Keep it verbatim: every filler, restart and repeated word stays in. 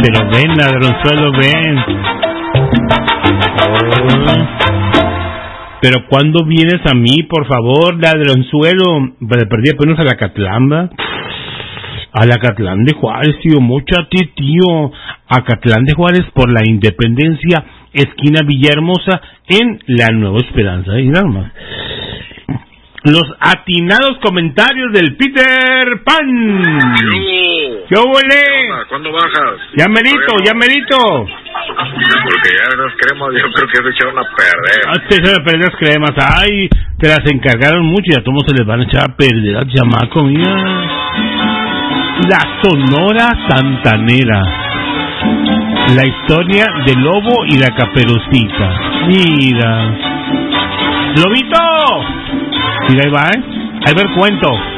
Pero ven, ladronzuelo, ven. Oh. Pero ¿cuándo vienes a mí, por favor, ladronzuelo? Para perdí ponernos a la Catlamba. A la Catlán de Juárez, tío, mochate, tío. A Catlán de Juárez por la Independencia, esquina Villahermosa, en la Nueva Esperanza. Y nada más. Los atinados comentarios del Peter Pan. Yo. ¿Qué huele? ¿Cuándo bajas? Ya merito, ya merito. Porque ya las cremas yo creo que se echaron a perder. Ah, te echaron a perder las cremas. Ay, te las encargaron mucho y a todos se les van a echar a perder al chamaco, mira. La Sonora Santanera. La historia del lobo y la caperucita. Mira. ¡Lobito! Mira, ahí va, ¿eh? Ahí va el cuento.